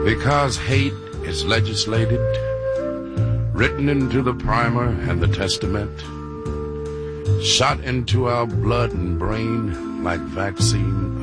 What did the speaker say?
Because hate is legislated, written into the primer and the testament, shot into our blood and brain like vaccine